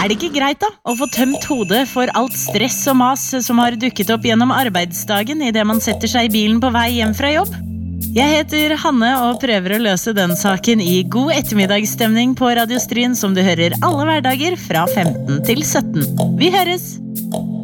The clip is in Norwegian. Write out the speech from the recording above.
det ikke greit da, å få tømt hodet for alt stress og mas som har dukket opp gjennom arbeidsdagen I det man setter seg I bilen på vei hjem fra jobb? Jeg heter Hanne og prøver å løse den saken I god ettermiddagsstemning på Radio Stryn som du hører alle hverdager fra 15 til 17. Vi høres!